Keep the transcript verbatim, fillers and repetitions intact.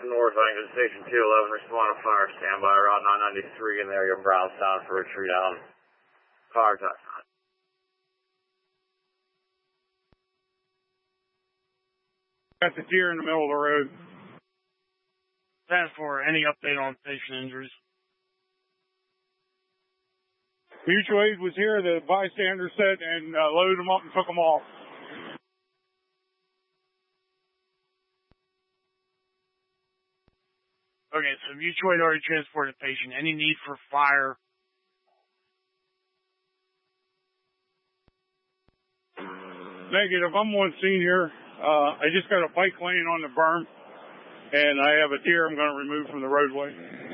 north, I can station two eleven, respond to fire, standby, Route nine ninety-three in there, your Brownstown for retreat out. Fire touch. Got the deer in the middle of the road. That's for any update on patient injuries. Mutual aid was here, the bystander said, and uh, loaded them up and took them off. Okay, so mutual aid already transported the patient. Any need for fire? Negative. I'm on scene here. Uh, I just got a bike laying on the berm, and I have a deer I'm going to remove from the roadway.